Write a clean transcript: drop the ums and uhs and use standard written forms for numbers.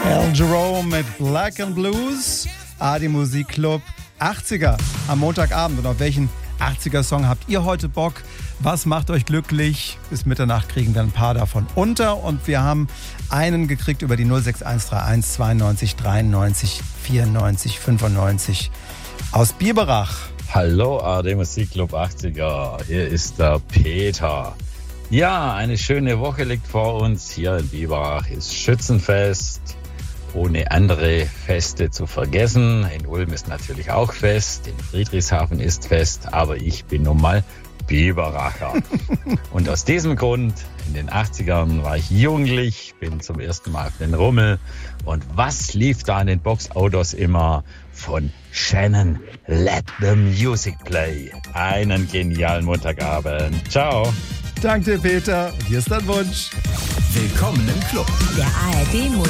Al Jarreau mit Black and Blues, AD Musikclub 80er am Montagabend. Und auf welchen 80er-Song habt ihr heute Bock? Was macht euch glücklich? Bis Mitternacht kriegen wir ein paar davon unter. Und wir haben einen gekriegt über die 06131 92 93 94 95 aus Biberach. Hallo AD Musikclub 80er, hier ist der Peter. Ja, eine schöne Woche liegt vor uns. Hier in Biberach ist Schützenfest, ohne andere Feste zu vergessen. In Ulm ist natürlich auch Fest, in Friedrichshafen ist Fest, aber ich bin nun mal Biberacher. Und aus diesem Grund, in den 80ern war ich jugendlich, bin zum ersten Mal auf den Rummel. Und was lief da in den Boxautos immer? Von Shannon, Let the Music Play. Einen genialen Montagabend. Ciao. Danke dir, Peter. Und hier ist dein Wunsch. Willkommen im Club. Der ARD